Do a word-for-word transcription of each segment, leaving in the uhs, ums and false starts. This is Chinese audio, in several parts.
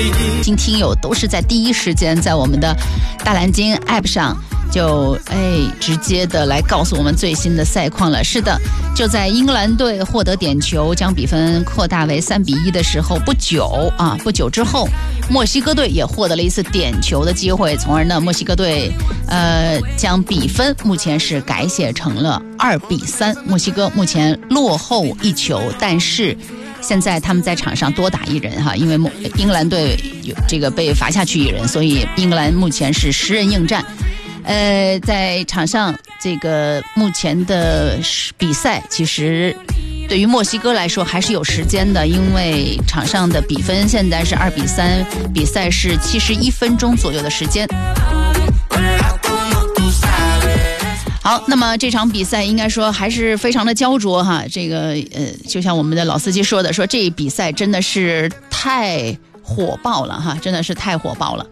听听友都是在第一时间在我们的大蓝鲸 App 上就哎直接的来告诉我们最新的赛况了。是的，就在英格兰队获得点球将比分扩大为三比一的时候不久啊，不久之后墨西哥队也获得了一次点球的机会，从而呢墨西哥队呃将比分目前是改写成了二比三，墨西哥目前落后一球，但是现在他们在场上多打一人哈，因为英格兰队有这个被罚下去一人，所以英格兰目前是十人应战。呃，在场上这个目前的比赛，其实对于墨西哥来说还是有时间的，因为场上的比分现在是二比三，比赛是七十一分钟左右的时间。好，那么这场比赛应该说还是非常的焦灼哈。这个呃，就像我们的老司机说的，说这比赛真的是太火爆了哈，真的是太火爆了。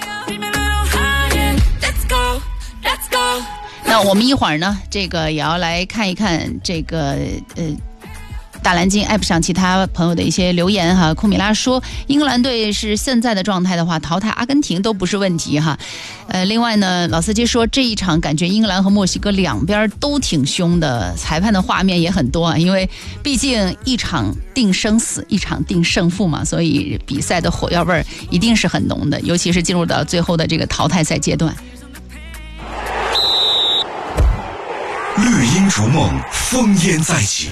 那我们一会儿呢，这个也要来看一看这个呃。大蓝鲸 App 上其他朋友的一些留言哈，库米拉说英格兰队是现在的状态的话，淘汰阿根廷都不是问题哈。呃，另外呢，老司机说这一场感觉英格兰和墨西哥两边都挺凶的，裁判的画面也很多啊，因为毕竟一场定生死，一场定胜负嘛，所以比赛的火药味儿一定是很浓的，尤其是进入到最后的这个淘汰赛阶段。 绿茵逐梦，烽烟再起。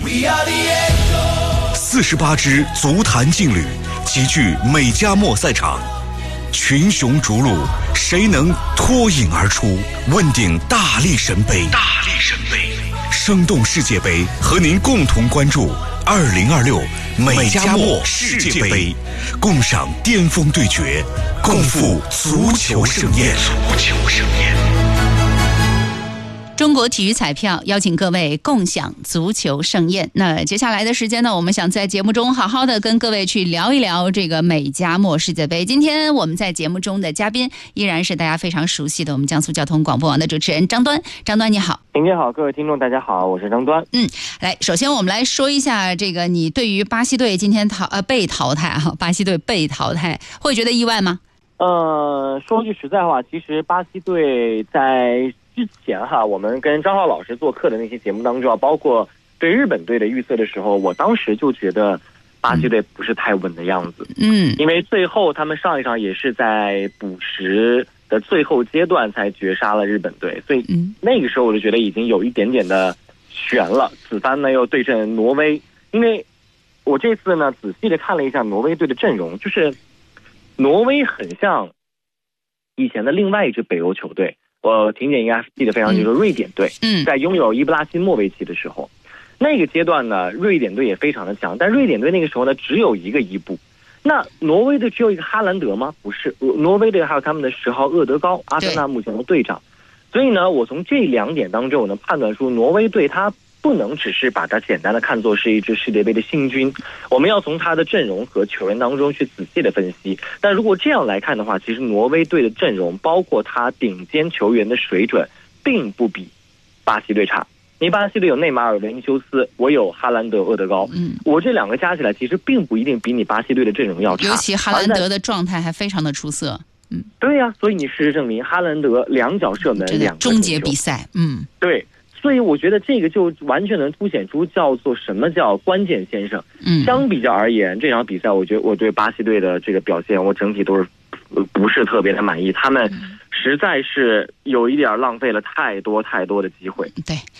四十八支足坛劲旅齐聚美加墨赛场，群雄逐鹿，谁能脱颖而出？问鼎大力神杯。大力神杯，生动世界杯，和您共同关注二零二六美加墨世界杯，共赏巅峰对决，共赴足球盛宴。足球盛宴。 中国体育彩票邀请各位共享足球盛宴。那接下来的时间呢，我们想在节目中好好的跟各位去聊一聊这个美加墨世界杯。今天我们在节目中的嘉宾依然是大家非常熟悉的我们江苏交通广播网的主持人张端。张端你好。 您好，各位听众大家好，我是张端。 嗯，来，首先我们来说一下这个你对于巴西队今天淘呃被淘汰哈，巴西队被淘汰会觉得意外吗？ 呃，说句实在话，其实巴西队在之前哈，我们跟张浩老师做客的那些节目当中啊，包括对日本队的预测的时候，我当时就觉得巴西队不是太稳的样子。嗯，因为最后他们上一场也是在补时的最后阶段才绝杀了日本队，所以那个时候我就觉得已经有一点点的悬了。此番呢又对阵挪威，因为我这次呢仔细的看了一下挪威队的阵容，就是挪威很像以前的另外一支北欧球队。我婷姐应该记得非常清楚，瑞典队在拥有伊布拉辛莫维奇的时候，那个阶段呢，瑞典队也非常的强，但瑞典队那个时候呢只有一个伊布。那挪威队只有一个哈兰德吗？不是，挪威队还有他们的十号厄德高，阿森纳目前的队长。所以呢，我从这两点当中，我能判断出挪威队他不能只是把它简单的看作是一支世界杯的新军，我们要从他的阵容和球员当中去仔细的分析。但如果这样来看的话，其实挪威队的阵容包括他顶尖球员的水准并不比巴西队差。因为巴西队有内马尔、维尼修斯，我有哈兰德、厄德高，嗯，我这两个加起来其实并不一定比你巴西队的阵容要差， 尤其哈兰德的状态还非常的出色。嗯， 对呀、啊，所以你事实证明哈兰德两脚射门，两个终结比赛，嗯， 对。所以我觉得这个就完全能凸显出叫做什么叫关键先生。嗯，相比较而言，这场比赛我觉得我对巴西队的这个表现，我整体都是不是特别的满意。他们实在是有一点浪费了太多太多的机会。 对。